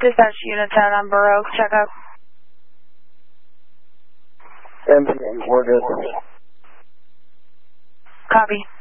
Dispatch Unit 10 on Burr Oak, check up. MPN, we're good. Copy.